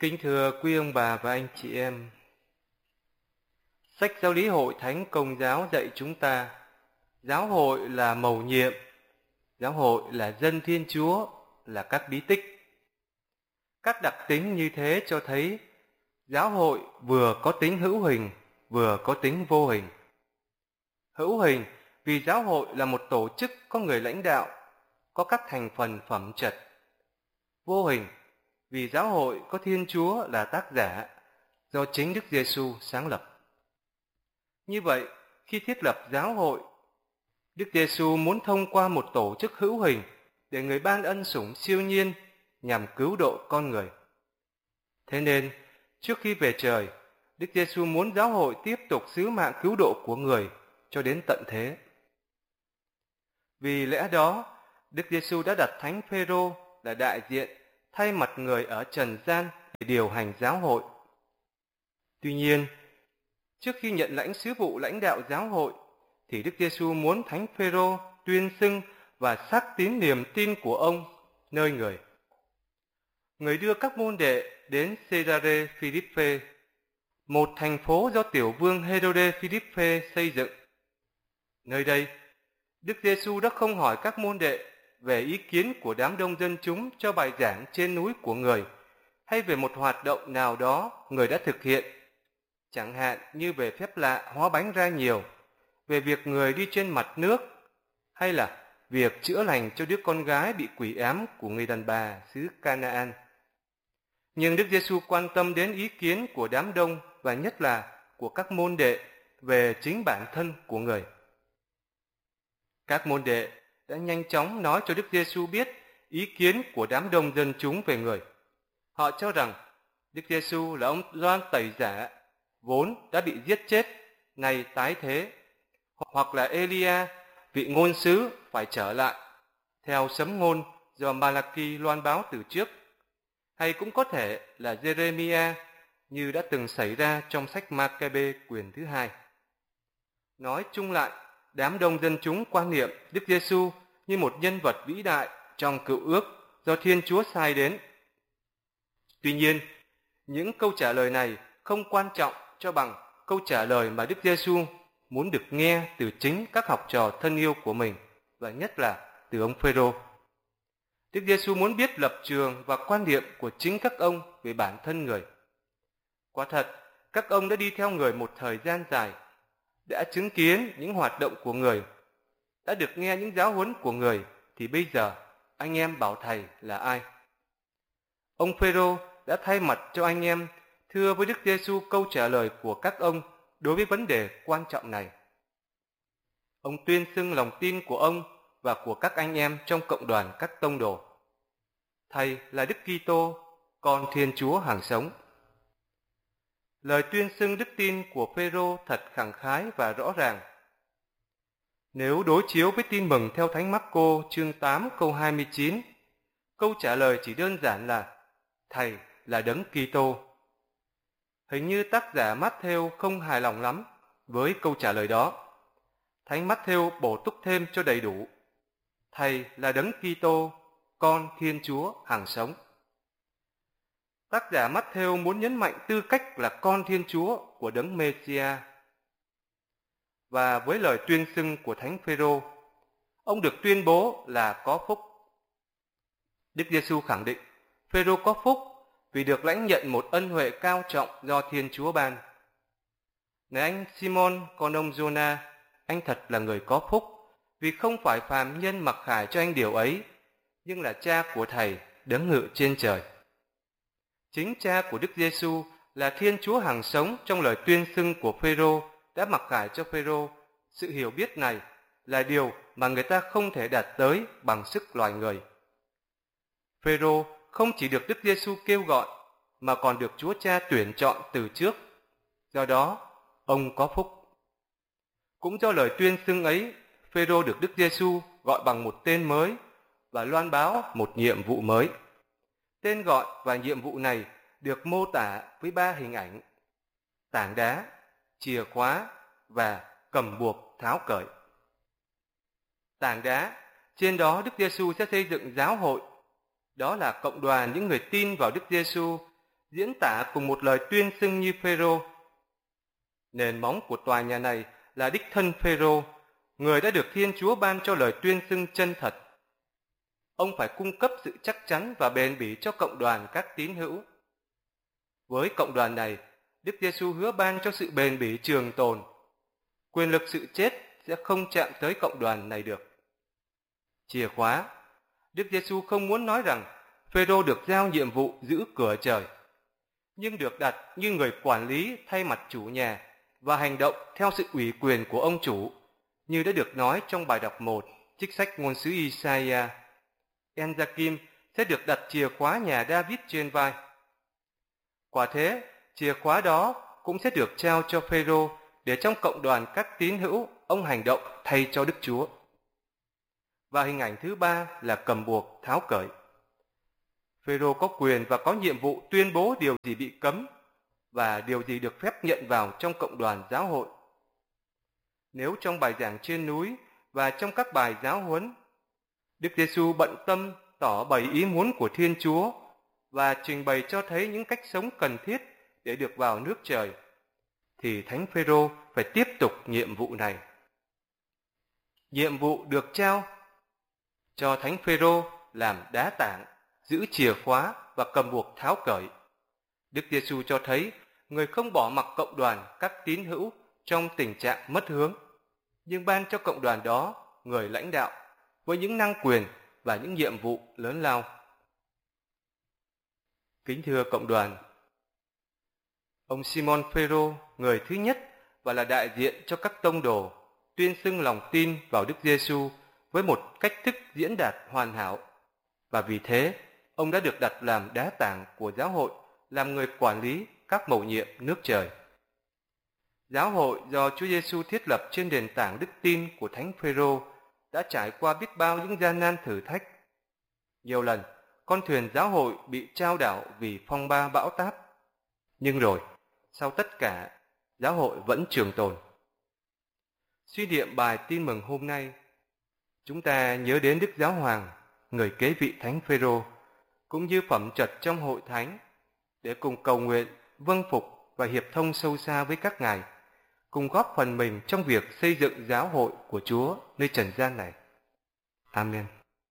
Kính thưa quý ông bà và anh chị em, sách giáo lý Hội Thánh Công giáo dạy chúng ta, giáo hội là mầu nhiệm, giáo hội là dân Thiên Chúa, là các bí tích. Các đặc tính như thế cho thấy giáo hội vừa có tính hữu hình, vừa có tính vô hình. Hữu hình vì giáo hội là một tổ chức có người lãnh đạo, có các thành phần phẩm chất. Vô hình vì giáo hội có Thiên Chúa là tác giả, do chính Đức Giêsu sáng lập. Như vậy, khi thiết lập giáo hội, Đức Giêsu muốn thông qua một tổ chức hữu hình để người ban ân sủng siêu nhiên nhằm cứu độ con người. Thế nên, trước khi về trời, Đức Giêsu muốn giáo hội tiếp tục sứ mạng cứu độ của người cho đến tận thế. Vì lẽ đó, Đức Giêsu đã đặt Thánh Phêrô là đại diện thay mặt người ở trần gian để điều hành giáo hội. Tuy nhiên, trước khi nhận lãnh sứ vụ lãnh đạo giáo hội, thì Đức Giêsu muốn Thánh Phêrô tuyên xưng và xác tín niềm tin của ông nơi người. Người đưa các môn đệ đến Caesarea Philippe, một thành phố do tiểu vương Herode Philippe xây dựng. Nơi đây, Đức Giêsu đã không hỏi các môn đệ về ý kiến của đám đông dân chúng cho bài giảng trên núi của người, hay về một hoạt động nào đó người đã thực hiện, chẳng hạn như về phép lạ hóa bánh ra nhiều, về việc người đi trên mặt nước, hay là việc chữa lành cho đứa con gái bị quỷ ám của người đàn bà xứ Canaan. Nhưng Đức Giêsu quan tâm đến ý kiến của đám đông và nhất là của các môn đệ về chính bản thân của người. Các môn đệ đã nhanh chóng nói cho Đức Giêsu biết ý kiến của đám đông dân chúng về người. Họ cho rằng Đức Giêsu là ông Gioan Tẩy Giả, vốn đã bị giết chết, nay tái thế, hoặc là Elia, vị ngôn sứ phải trở lại, theo sấm ngôn do Malaki loan báo từ trước, hay cũng có thể là Jeremiah, như đã từng xảy ra trong sách Ma-ca-bê quyển thứ 2. Nói chung lại, đám đông dân chúng quan niệm Đức Giêsu như một nhân vật vĩ đại trong Cựu Ước do Thiên Chúa sai đến. Tuy nhiên, những câu trả lời này không quan trọng cho bằng câu trả lời mà Đức Giêsu muốn được nghe từ chính các học trò thân yêu của mình, và nhất là từ ông Phêrô. Đức Giêsu muốn biết lập trường và quan điểm của chính các ông về bản thân người. Quả thật, các ông đã đi theo người một thời gian dài, đã chứng kiến những hoạt động của người, đã được nghe những giáo huấn của người, thì bây giờ anh em bảo thầy là ai? Ông Phêrô đã thay mặt cho anh em thưa với Đức Giêsu câu trả lời của các ông đối với vấn đề quan trọng này. Ông tuyên xưng lòng tin của ông và của các anh em trong cộng đoàn các tông đồ. Thầy là Đức Kitô, con Thiên Chúa hàng sống. Lời tuyên xưng đức tin của Phêrô thật khẳng khái và rõ ràng. Nếu đối chiếu với tin mừng theo Thánh Mác-cô chương 8 câu 29, câu trả lời chỉ đơn giản là Thầy là Đấng Kitô. Hình như tác giả Mát-thêu không hài lòng lắm với câu trả lời đó. Thánh Mát-thêu bổ túc thêm cho đầy đủ: Thầy là Đấng Kitô, con Thiên Chúa hàng sống. Tác giả Mát-thêu muốn nhấn mạnh tư cách là con Thiên Chúa của Đấng Mê-si-a. Và với lời tuyên xưng của Thánh Phêrô, ông được tuyên bố là có phúc. Đức Giêsu khẳng định Phêrô có phúc vì được lãnh nhận một ân huệ cao trọng do Thiên Chúa ban. Này anh Simon, con ông Giô-na, anh thật là người có phúc, vì không phải phàm nhân mặc khải cho anh điều ấy, nhưng là cha của thầy đấng ngự trên trời. Chính cha của Đức Giêsu là Thiên Chúa hàng sống trong lời tuyên xưng của Phêrô đã mặc khải cho Phêrô. Sự hiểu biết này là điều mà người ta không thể đạt tới bằng sức loài người. Phêrô không chỉ được Đức Giêsu kêu gọi mà còn được Chúa Cha tuyển chọn từ trước. Do đó, ông có phúc. Cũng do lời tuyên xưng ấy, Phêrô được Đức Giêsu gọi bằng một tên mới và loan báo một nhiệm vụ mới. Tên gọi và nhiệm vụ này được mô tả với 3 hình ảnh: tảng đá, chìa khóa và cầm buộc tháo cởi. Tảng đá, trên đó Đức Giêsu sẽ xây dựng giáo hội. Đó là cộng đoàn những người tin vào Đức Giêsu diễn tả cùng một lời tuyên xưng như Phêrô. Nền móng của tòa nhà này là đích thân Phêrô, người đã được Thiên Chúa ban cho lời tuyên xưng chân thật. Ông phải cung cấp sự chắc chắn và bền bỉ cho cộng đoàn các tín hữu. Với cộng đoàn này, Đức Giêsu hứa ban cho sự bền bỉ trường tồn. Quyền lực sự chết sẽ không chạm tới cộng đoàn này được. Chìa khóa. Đức Giêsu không muốn nói rằng Phêrô được giao nhiệm vụ giữ cửa trời, nhưng được đặt như người quản lý thay mặt chủ nhà và hành động theo sự ủy quyền của ông chủ, như đã được nói trong bài đọc 1, trích sách ngôn sứ Isaiah. Enjakim sẽ được đặt chìa khóa nhà David trên vai. Quả thế, chìa khóa đó cũng sẽ được trao cho Phêrô để trong cộng đoàn các tín hữu ông hành động thay cho Đức Chúa. Và hình ảnh thứ ba là cầm buộc tháo cởi. Phêrô có quyền và có nhiệm vụ tuyên bố điều gì bị cấm và điều gì được phép nhận vào trong cộng đoàn giáo hội. Nếu trong bài giảng trên núi và trong các bài giáo huấn, Đức Giêsu bận tâm tỏ bày ý muốn của Thiên Chúa và trình bày cho thấy những cách sống cần thiết để được vào nước trời, thì Thánh Phêrô phải tiếp tục nhiệm vụ này. Nhiệm vụ được trao cho Thánh Phêrô làm đá tảng, giữ chìa khóa và cầm buộc tháo cởi. Đức Giêsu cho thấy người không bỏ mặc cộng đoàn các tín hữu trong tình trạng mất hướng, nhưng ban cho cộng đoàn đó người lãnh đạo với những năng quyền và những nhiệm vụ lớn lao. Kính thưa cộng đoàn, ông Simon Phêrô, người thứ nhất và là đại diện cho các tông đồ, tuyên xưng lòng tin vào Đức Giêsu với một cách thức diễn đạt hoàn hảo, và vì thế ông đã được đặt làm đá tảng của giáo hội, làm người quản lý các mầu nhiệm nước trời. Giáo hội do Chúa Giêsu thiết lập trên nền tảng đức tin của Thánh Phêrô đã trải qua biết bao những gian nan thử thách. Nhiều lần, con thuyền giáo hội bị chao đảo vì phong ba bão táp. Nhưng rồi, sau tất cả, giáo hội vẫn trường tồn. Suy niệm bài tin mừng hôm nay, chúng ta nhớ đến Đức Giáo Hoàng, người kế vị Thánh Phêrô, cũng như phẩm trật trong hội thánh, để cùng cầu nguyện, vâng phục và hiệp thông sâu xa với các ngài, cùng góp phần mình trong việc xây dựng giáo hội của Chúa nơi trần gian này. Amen.